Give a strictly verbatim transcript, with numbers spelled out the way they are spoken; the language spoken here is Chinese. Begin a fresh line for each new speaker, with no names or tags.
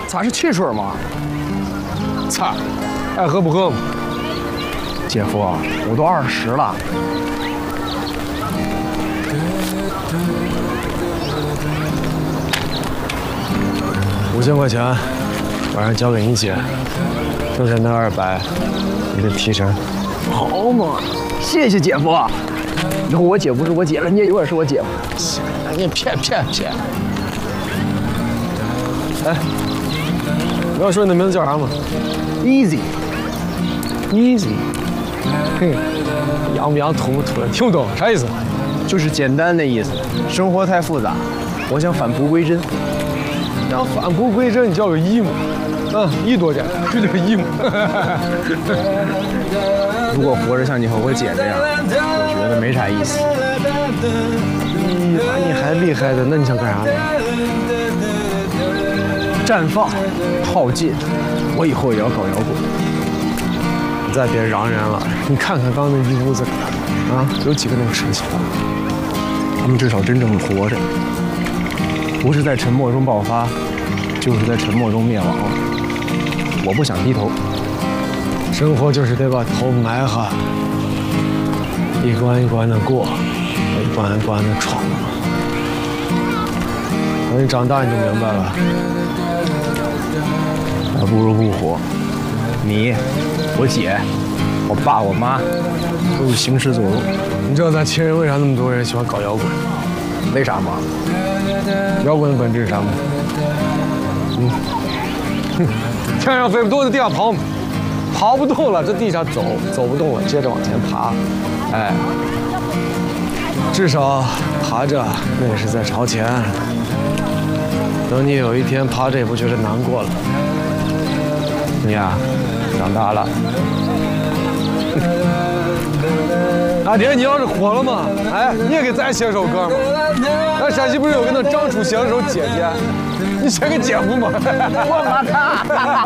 咋是汽水吗？
操，爱喝不喝嘛？
姐夫，我都二十了。
五千块钱，晚上交给你姐，剩下那二百，你得提成。
好嘛，谢谢姐夫。以后我姐夫是我姐了，你也永远是我姐夫。
你骗骗骗！哎，你要说你的名字叫啥吗
？Easy。
Easy。嘿，洋不洋，土不土的，听不懂啥意思？
就是简单的意思。生活太复杂，我想返璞归真。
想返璞归真，你叫个一嘛？嗯，一多点，就这个一嘛。
如果活着像你和我姐这样，我觉得没啥意思。
咦，那你还厉害的？那你想干啥呢？
绽放，耗尽。我以后也要搞摇滚。
你再别嚷嚷了，你看看刚刚那一屋子里，啊，有几个能吃起来？
他们至少真正的活着，不是在沉默中爆发，就是在沉默中灭亡。我不想低头。
生活就是得把头埋下，一关一关的过，一关一关的闯。等你长大你就明白了。
还不如不活。你、我姐、我爸、我妈都是行尸走肉。
你知道咱亲人为啥那么多人喜欢搞摇滚？
为啥吗？
摇滚的本质是啥吗？嗯，哼，天上飞不动，在地上跑嘛。跑不动了，这地上走，走不动了，接着往前爬。哎，至少爬着那也是在朝前。等你有一天爬着也不觉得难过了，你呀，长大了。阿爹，你要是火了嘛，哎，你也给咱写首歌嘛。咱陕西不是有个那张楚贤那首《姐姐》，你写个姐夫嘛？
我马他。